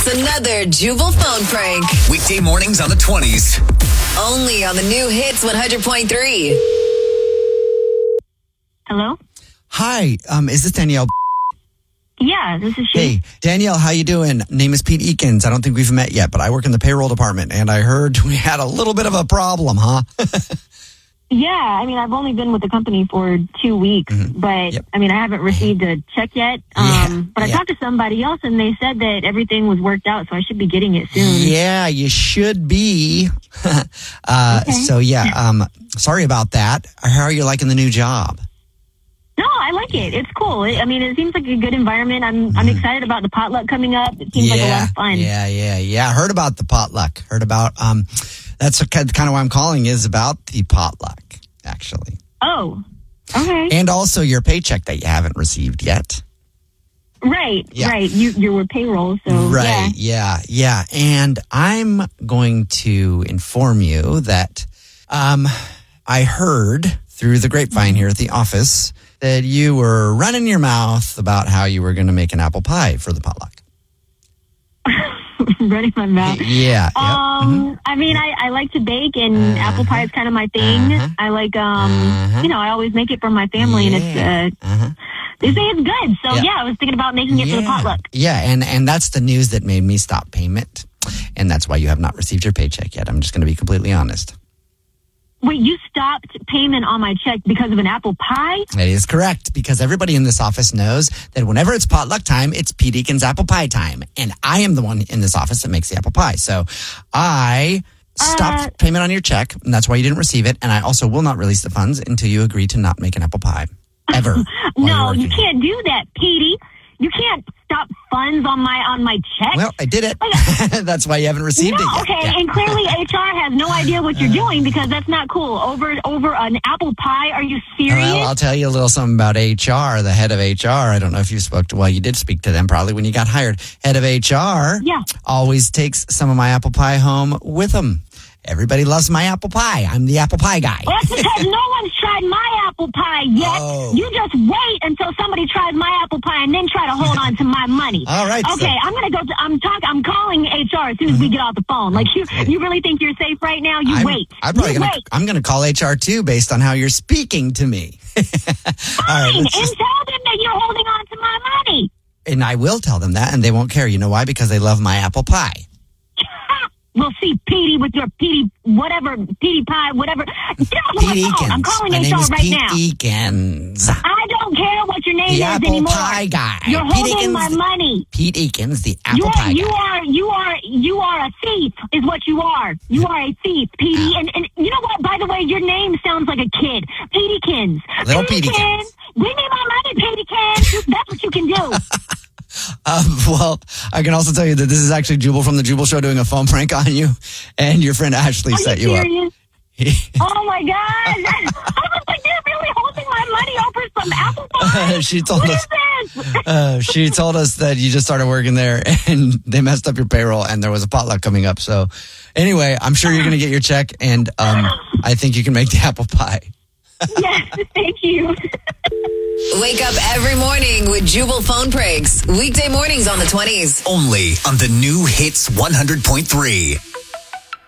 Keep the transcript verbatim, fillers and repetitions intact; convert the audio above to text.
another Jubal phone prank. Weekday mornings on the twenties. Only on the new Hits one hundred point three. Hello? Hi, um, is this Danielle? Yeah, this is she. Hey, Danielle, how you doing? Name is Pete Eakins. I don't think we've met yet, but I work in the payroll department, and I heard we had a little bit of a problem, huh? Yeah, I mean, I've only been with the company for two weeks, Mm-hmm. but, Yep. I mean, I haven't received a check yet. Um, Yeah, but I yeah. talked to somebody else, and they said that everything was worked out, so I should be getting it soon. Yeah, you should be. uh, Okay. So, yeah, um, sorry about that. How are you liking the new job? No, I like it. It's cool. It, I mean, it seems like a good environment. I'm I'm excited about the potluck coming up. It seems yeah, like a lot of fun. yeah, yeah, yeah. Heard about the potluck. Heard about, um, that's kind of why I'm calling is about the potluck, actually. Oh, okay. And also your paycheck that you haven't received yet. Right, Yeah. right. You, you're with payroll, so Right, yeah. yeah, yeah. And I'm going to inform you that um, I heard through the grapevine here at the office that you were running your mouth about how you were going to make an apple pie for the potluck. Running my mouth. Yeah. yep, Um, mhm. I mean, I, I like to bake, and Uh-huh. apple pie is kind of my thing. Uh-huh. I like, um, Uh-huh. you know, I always make it for my family, and it's, uh, Uh-huh. they say it's good. So, Yeah. yeah. I was thinking about making it for the potluck. Yeah, and, and that's the news that made me stop payment. And that's why you have not received your paycheck yet. I'm just going to be completely honest. Wait, you stopped payment on my check because of an apple pie? That is correct, because everybody in this office knows that whenever it's potluck time, it's Pete Eakins apple pie time. And I am the one in this office that makes the apple pie. So I stopped Uh, payment on your check, and that's why you didn't receive it. And I also will not release the funds until you agree to not make an apple pie. Ever. while you're No, you working. can't do that, Petey. You can't stop funds on my on my check. Well, I did it. That's why you haven't received no, it yet. okay, Yeah. and clearly H R has no idea what you're doing because that's not cool. Over over an apple pie? Are you serious? Well, I'll tell you a little something about H R. The head of H R, I don't know if you spoke to, well, you did speak to them probably when you got hired. Head of H R Yeah. always takes some of my apple pie home with them. Everybody loves my apple pie. I'm the apple pie guy. Well, that's because no one's tried my apple pie yet. Oh. You just wait until somebody tries my apple pie and then try to hold on to my money. All right, Okay, so- I'm gonna go. To, I'm talking. I'm calling H R as soon as we get off the phone. Like you, you really think you're safe right now? You I'm, wait. I'm probably you gonna, wait. I'm gonna call H R too based on how you're speaking to me. All right, Fine, and let's just- tell them that you're holding on to my money. and I will tell them that, and they won't care. You know why? Because they love my apple pie. We'll see, Petey, with your Petey, whatever, Petey pie, whatever. Get off of my Pete phone. I'm Eakins. calling My H name R is right Pete now. Eakins. I don't care what your name The is apple anymore. pie guy. You're Pete holding Eakins- my money. Pete Eakins, the apple You are, pie you guy. are, you are, you are a thief, is what you are. You are a thief, Petey. And, and you know what? By the way, your name sounds like a kid. Petykins. Little Petykins. Petykins. Bring me my money, Petykins. That's what you can do. Um, well, I can also tell you that this is actually Jubal from the Jubal Show doing a phone prank on you, and your friend Ashley Are set you you serious? up. Oh my God! I was like, they're really holding my money over some apple pie. She told What us. is this? Uh, she told us that you just started working there, and they messed up your payroll, and there was a potluck coming up. So, anyway, I'm sure you're going to get your check, and um, I think you can make the apple pie. Yes, thank you. Wake up every morning with Jubal phone pranks. Weekday mornings on the twenties. Only on the new Hits one hundred point three.